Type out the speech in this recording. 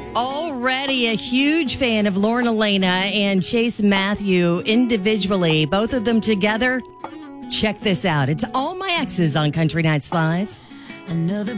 Already a huge fan of Lauren Elena and Chase Matthew individually. Both of them together. Check this out. It's All My Exes on Country Nights Live. Another